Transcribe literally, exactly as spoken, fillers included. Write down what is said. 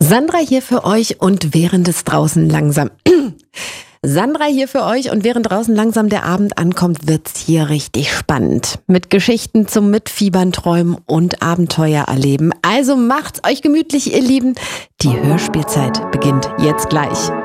Sandra hier für euch und während es draußen langsam... Sandra hier für euch und während draußen langsam der Abend ankommt, wird's hier richtig spannend. Mit Geschichten zum Mitfiebern, Träumen und Abenteuer erleben. Also macht's euch gemütlich, ihr Lieben. Die Hörspielzeit beginnt jetzt gleich.